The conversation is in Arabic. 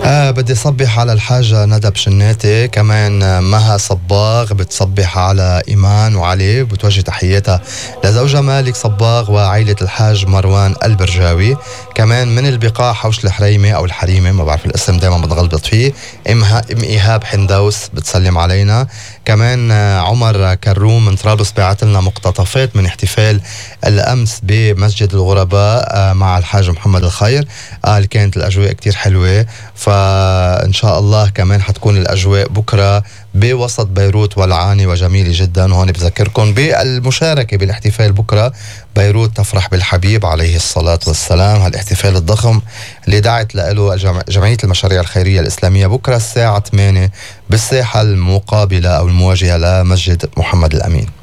بدي صبح على الحاجة ندى بشناتي، كمان مها صباغ بتصبح على إيمان وعلي، بتوجه تحياتها لزوجها مالك صباغ وعائلة الحاج مروان البرجاوي. كمان من البقاع حوش الحريمة أو الحريمة، ما بعرف الاسم دايما بنغلط فيه. ام إيهاب حندوس بتسلم علينا. كمان عمر كروم من طرابلس بعت لنا مقتطفات من احتفال الأمس بمسجد الغرباء مع الحاج محمد الخير. قال كانت الأجواء كتير حلوة، فإن شاء الله كمان حتكون الأجواء بكرة بوسط بيروت ولعانة وجميلة جدا. وهون بذكركم بالمشاركة بالاحتفال بكرة، بيروت تفرح بالحبيب عليه الصلاة والسلام، هالاحتفال الضخم اللي دعت له جمعية المشاريع الخيرية الإسلامية بكرة الساعة 8 بالساحة المقابلة أو المواجهة لمسجد محمد الأمين.